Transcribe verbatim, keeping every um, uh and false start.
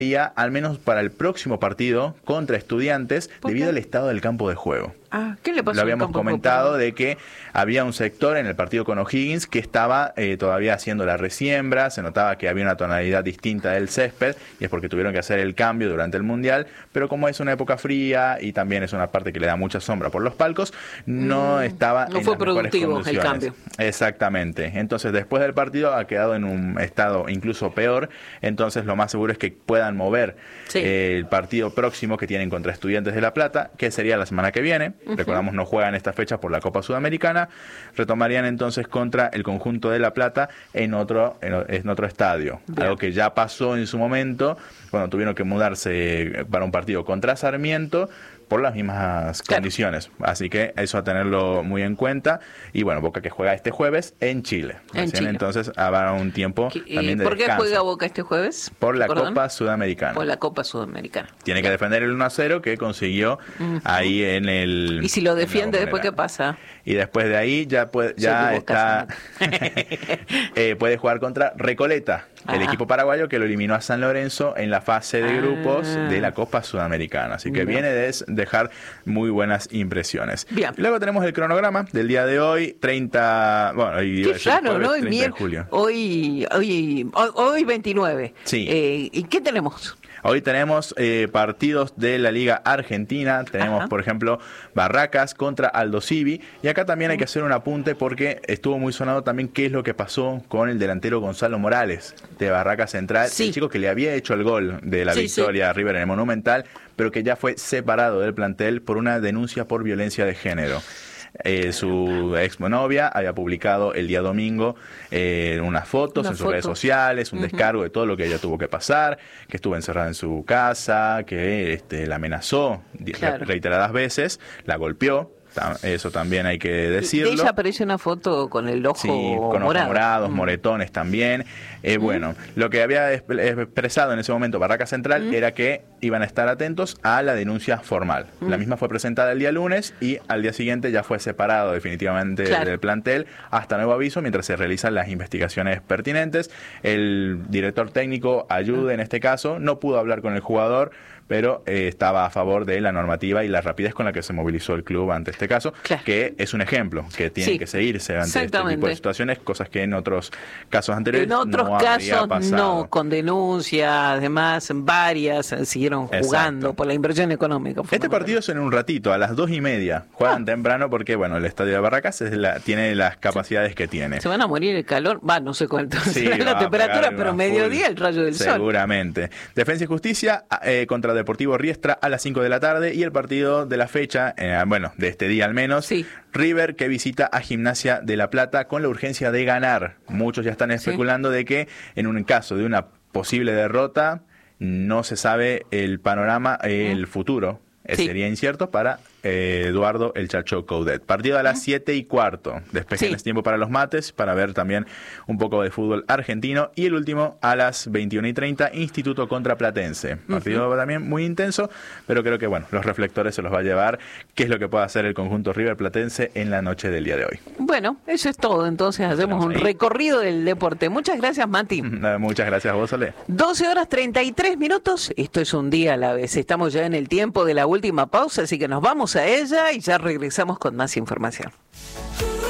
al menos para el próximo partido contra Estudiantes, debido al estado del campo de juego. Ah, ¿qué le pasó? Lo habíamos comentado de que había un sector en el partido con O'Higgins que estaba eh, todavía haciendo la resiembra, se notaba que había una tonalidad distinta del césped y es porque tuvieron que hacer el cambio durante el Mundial, pero como es una época fría y también es una parte que le da mucha sombra por los palcos, no mm, estaba no en fue las productivo mejores el cambio. Exactamente. Entonces después del partido ha quedado en un estado incluso peor, entonces lo más seguro es que puedan mover sí. eh, el partido próximo que tienen contra Estudiantes de La Plata, que sería la semana que viene. Uh-huh. Recordamos, no juegan esta fecha por la Copa Sudamericana. Retomarían entonces contra el conjunto de La Plata en otro, en, en otro estadio. Bien. Algo que ya pasó en su momento, cuando tuvieron que mudarse para un partido contra Sarmiento, por las mismas claro. condiciones. Así que eso a tenerlo muy en cuenta. Y bueno, Boca que juega este jueves en Chile. En Chile. Entonces habrá un tiempo ¿Y también de ¿Por qué descanso. juega Boca este jueves? Por la ¿Perdón? Copa Sudamericana. Por la Copa Sudamericana. Tiene que ya. defender el uno a cero que consiguió uh-huh. ahí en el... ¿Y si lo defiende después qué pasa? Y después de ahí ya, puede, ya está... eh, puede jugar contra Recoleta, Ajá. el equipo paraguayo que lo eliminó a San Lorenzo en la fase de grupos ah. de la Copa Sudamericana. Así que Bien. viene de dejar muy buenas impresiones. Bien. Luego tenemos el cronograma del día de hoy, treinta... Bueno, hoy Qué raro, ¿no? treinta de julio. Hoy, hoy, hoy, hoy veintinueve. Sí. Eh, ¿Y qué tenemos? Hoy tenemos eh, partidos de la Liga Argentina. Tenemos, Ajá. por ejemplo, Barracas contra Aldo Civi. Y acá también hay que hacer un apunte porque estuvo muy sonado también qué es lo que pasó con el delantero Gonzalo Morales de Barracas Central. Sí. El chico que le había hecho el gol de la sí, victoria sí. a River en el Monumental, pero que ya fue separado del plantel por una denuncia por violencia de género. Eh, su exnovia había publicado el día domingo eh, unas fotos una en sus foto. redes sociales, un uh-huh. descargo de todo lo que ella tuvo que pasar, que estuvo encerrada en su casa, que este, la amenazó claro. reiteradas veces, la golpeó. Eso también hay que decirlo. De ella aparece una foto con el ojo sí, con morado. ojos morados, mm. moretones también. Eh, mm. Bueno, lo que había expresado en ese momento Barracas Central mm. era que iban a estar atentos a la denuncia formal. Mm. La misma fue presentada el día lunes y al día siguiente ya fue separado definitivamente claro. del plantel hasta nuevo aviso mientras se realizan las investigaciones pertinentes. El director técnico Ayude, mm. en este caso, no pudo hablar con el jugador, pero eh, estaba a favor de la normativa y la rapidez con la que se movilizó el club ante este caso, claro. que es un ejemplo, que tiene sí, que seguirse ante este tipo de situaciones, cosas que en otros casos anteriores en otros no casos pasado. no, con denuncias, además varias siguieron jugando Exacto. por la inversión económica. Este partido es en un ratito, a las dos y media, juegan ah. temprano porque bueno, el estadio de Barracas es la, tiene las capacidades que tiene. Se van a morir el calor, va, no sé cuánto sí, la temperatura, pero mediodía el rayo del seguramente. sol. Seguramente. Defensa y Justicia eh, contra Deportivo Riestra a las cinco de la tarde y el partido de la fecha, eh, bueno, de este día al menos, sí. River que visita a Gimnasia de La Plata con la urgencia de ganar. Muchos ya están especulando sí. de que en un caso de una posible derrota no se sabe el panorama, el futuro. Sí. Sería incierto para eh, Eduardo el Chacho Coudet. Partido a las siete y cuarto. Despejen sí. ese tiempo para los mates, para ver también un poco de fútbol argentino. Y el último a las veintiuna y treinta, Instituto contra Platense. Partido uh-huh. también muy intenso, pero creo que bueno, los reflectores se los va a llevar. ¿Qué es lo que puede hacer el conjunto River Platense en la noche del día de hoy? Bueno, eso es todo. Entonces hacemos un ahí. recorrido del deporte. Muchas gracias, Mati. Muchas gracias a vos, Solé. doce horas treinta y tres minutos. Esto es un día a la vez. Estamos ya en el tiempo de la última pausa, así que nos vamos a ella y ya regresamos con más información.